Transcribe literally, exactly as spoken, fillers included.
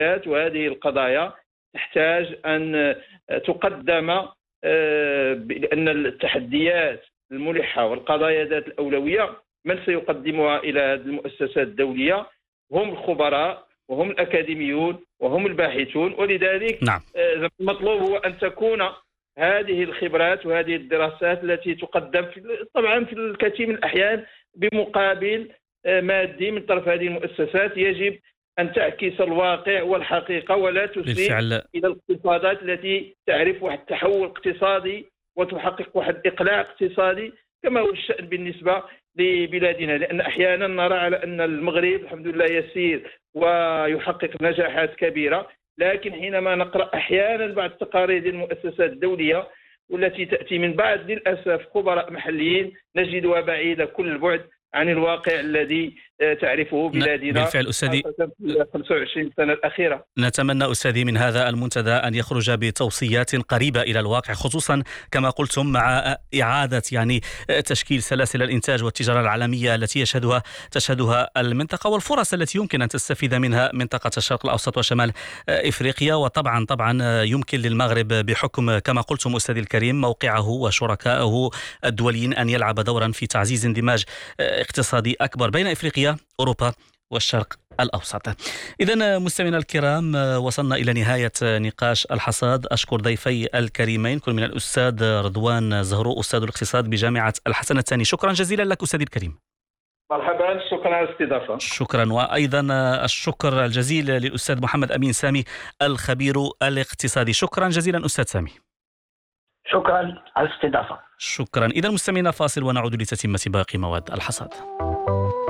وهذه القضايا تحتاج أن تقدم، لأن التحديات الملحة والقضايا ذات الأولوية من سيقدمها إلى هذه المؤسسات الدولية هم الخبراء وهم الأكاديميون وهم الباحثون. ولذلك نعم. المطلوب هو أن تكون هذه الخبرات وهذه الدراسات التي تقدم في طبعا في الكثير من الأحيان بمقابل مادي من طرف هذه المؤسسات، يجب أن تعكس الواقع والحقيقة ولا تسيء بالفعل. إلى الاقتصادات التي تعرف واحد التحول اقتصادي وتحقق واحد إقلاع اقتصادي كما هو الشأن بالنسبة لبلادنا. لأن أحيانا نرى على أن المغرب الحمد لله يسير ويحقق نجاحات كبيرة، لكن حينما نقرأ أحيانا بعض تقارير المؤسسات الدولية والتي تأتي من بعض للأسف خبراء محليين نجدها بعيدة كل البعد عن الواقع الذي تعرفه بلادنا بالفعل أستاذي في خمسة وعشرين سنة الأخيرة. نتمنى أستاذي من هذا المنتدى أن يخرج بتوصيات قريبة إلى الواقع، خصوصا كما قلتم مع إعادة يعني تشكيل سلاسل الإنتاج والتجارة العالمية التي يشهدها تشهدها المنطقة، والفرص التي يمكن أن تستفيد منها منطقة الشرق الأوسط وشمال إفريقيا. وطبعا طبعا يمكن للمغرب بحكم كما قلتم أستاذي الكريم موقعه وشركائه الدوليين أن يلعب دورا في تعزيز اندماج اقتصادي أكبر بين إفريقيا، أوروبا والشرق الأوسط. إذن مستمعينا الكرام، وصلنا إلى نهاية نقاش الحصاد. أشكر ضيفي الكريمين، كل من الأستاذ رضوان زهرو أستاذ الاقتصاد بجامعة الحسن الثاني. شكرا جزيلا لك أستاذي الكريم. مرحبا، شكرا على الاستضافة. شكرا. وأيضا الشكر الجزيل للأستاذ محمد أمين سامي الخبير الاقتصادي. شكرا جزيلا أستاذ سامي. شكرا على الاستضافة. شكرا. إذا مستمعينا فاصل ونعود لتتمة باقي مواد الحصاد.